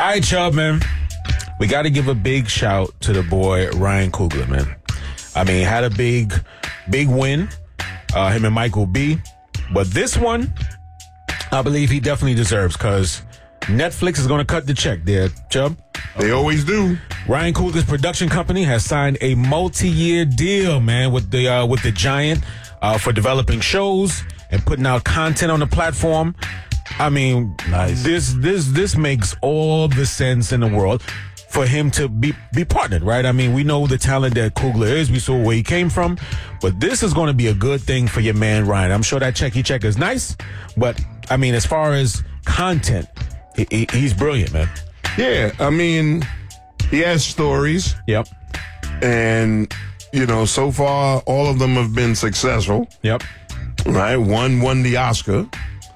right, Chubb, man. We got to give a big shout to the boy Ryan Coogler, man. I mean, had a big win, him and Michael B. But this one, I believe he definitely deserves, because Netflix is going to cut the check there, Chubb. They always do. Ryan Coogler's production company has signed a multi-year deal, man, with the giant for developing shows and putting out content on the platform. I mean, nice. This makes all the sense in the world for him to be partnered, right? I mean, we know the talent that Coogler is. We saw where he came from. But this is going to be a good thing for your man, Ryan. I'm sure that check is nice. But, I mean, as far as content, he's brilliant, man. Yeah, I mean, he has stories. Yep. And, so far, all of them have been successful. Yep. Right? One won the Oscar.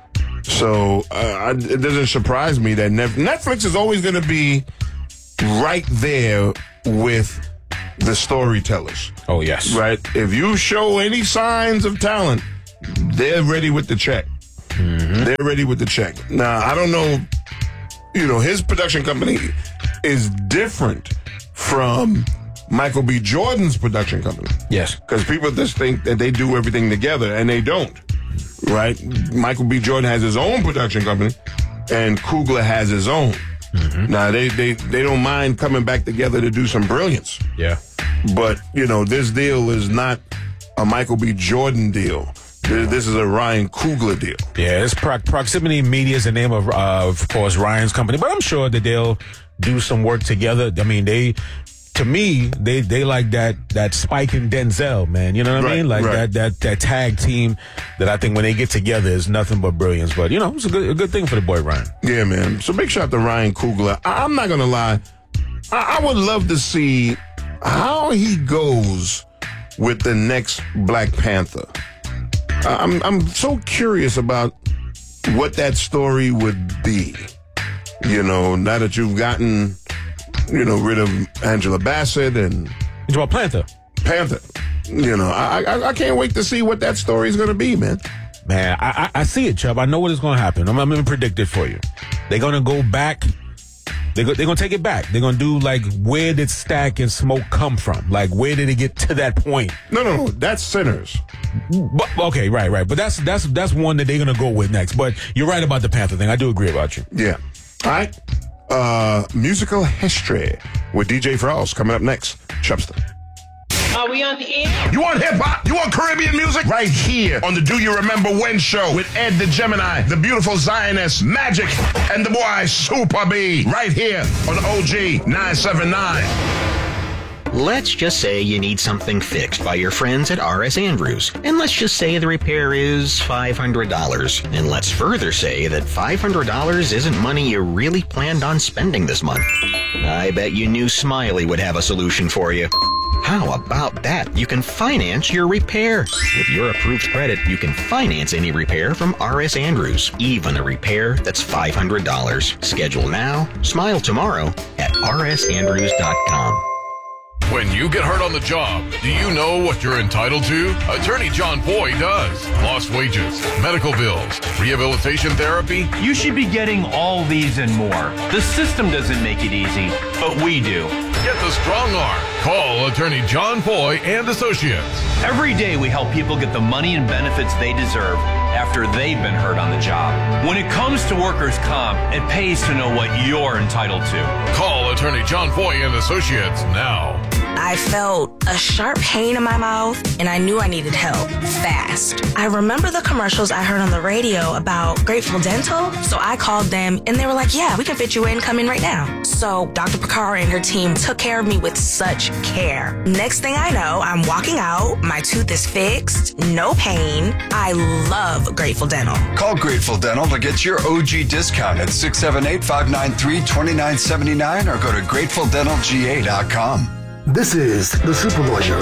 So it doesn't surprise me that Netflix is always going to be right there with the storytellers. Oh, yes. Right? If you show any signs of talent, they're ready with the check. Mm-hmm. They're ready with the check. Now, I don't know, his production company is different from Michael B. Jordan's production company. Yes. Because people just think that they do everything together, and they don't. Right? Michael B. Jordan has his own production company, and Coogler has his own. Mm-hmm. Now, they don't mind coming back together to do some brilliance. Yeah. But, this deal is not a Michael B. Jordan deal. This is a Ryan Coogler deal. Yeah, it's Proximity Media is the name of course, Ryan's company. But I'm sure that they'll do some work together. I mean, they like that Spike and Denzel, man. You know what I mean? Like that tag team that I think when they get together is nothing but brilliance. But, it's a good thing for the boy, Ryan. Yeah, man. So big shout out to Ryan Coogler. I'm not going to lie. I would love to see how he goes with the next Black Panther. I'm so curious about what that story would be. Now that you've gotten, rid of Angela Bassett and... You talk about Panther. I can't wait to see what that story is going to be, man. Man, I see it, Chubb. I know what is going to happen. I'm going to predict it for you. They're going to go back. They're going to take it back. They're going to do, like, where did Stack and Smoke come from? Like, where did it get to that point? No. That's Sinners. But, okay, right. But that's one that they're going to go with next. But you're right about the Panther thing. I do agree about you. Yeah. All right. Musical history with DJ Frost coming up next. Chubster. Are we on the air? You want hip-hop? You want Caribbean music? Right here on the Do You Remember When show with Ed the Gemini, the beautiful Zionist, Magic, and the boy Super B. Right here on OG 979. Let's just say you need something fixed by your friends at R.S. Andrews. And let's just say the repair is $500. And let's further say that $500 isn't money you really planned on spending this month. I bet you knew Smiley would have a solution for you. How about that? You can finance your repair. With your approved credit, you can finance any repair from R.S. Andrews, even a repair that's $500. Schedule now, smile tomorrow at rsandrews.com. When you get hurt on the job, do you know what you're entitled to? Attorney John Foy does. Lost wages, medical bills, rehabilitation therapy. You should be getting all these and more. The system doesn't make it easy, but we do. Get the strong arm. Call Attorney John Foy and Associates. Every day we help people get the money and benefits they deserve after they've been hurt on the job. When it comes to workers' comp, it pays to know what you're entitled to. Call Attorney John Foy and Associates now. I felt a sharp pain in my mouth, and I knew I needed help fast. I remember the commercials I heard on the radio about Grateful Dental, so I called them, and they were like, yeah, we can fit you in, come in right now. So Dr. Picard and her team took care of me with such care. Next thing I know, I'm walking out, my tooth is fixed, no pain. I love Grateful Dental. Call Grateful Dental to get your OG discount at 678-593-2979 or go to GratefulDentalGA.com. This is the Super Lawyer.